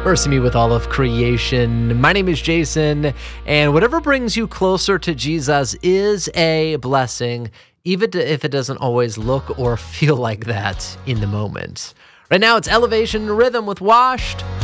Mercy me with all of creation. My name is Jason, and whatever brings you closer to Jesus is a blessing, even if it doesn't always look or feel like that in the moment. Right now, it's Elevation Rhythm with Washed.